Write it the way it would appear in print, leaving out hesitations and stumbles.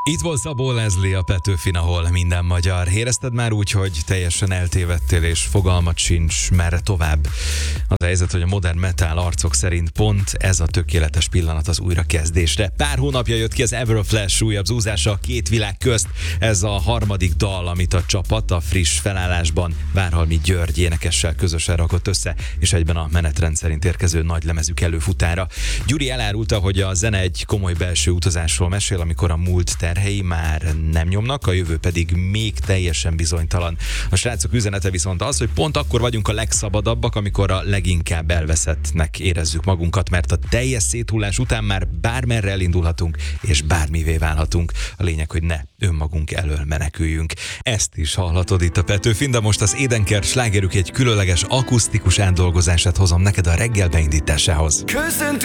Itt volt Szabó Leslie a Petőfin, ahol minden magyar. Érezted már úgy, hogy teljesen eltévedtél és fogalmat sincs merre tovább? Az a helyzet, hogy a modern metal arcok szerint pont ez a tökéletes pillanat az újrakezdésre. Pár hónapja jött ki az Ever a Flash újabb zúzása a két világ közt. Ez a harmadik dal, amit a csapat a friss felállásban Várhalmi György énekessel közösen rakott össze, és egyben a menetrend szerint érkező nagy lemezük előfutára. Gyuri elárulta, hogy a zene egy komoly belső utazásról mesél, amikor a múlt terhei már nem nyomnak, a jövő pedig még teljesen bizonytalan. A srácok üzenete viszont az, hogy pont akkor vagyunk a legszabadabbak, amikor a leginkább elveszettnek érezzük magunkat, mert a teljes széthullás után már bármerre elindulhatunk, és bármivé válhatunk. A lényeg, hogy ne önmagunk elől meneküljünk. Ezt is hallhatod itt a Petőfin, de most az Édenkert slágerük egy különleges akusztikus átdolgozását hozom neked a reggel beindításához.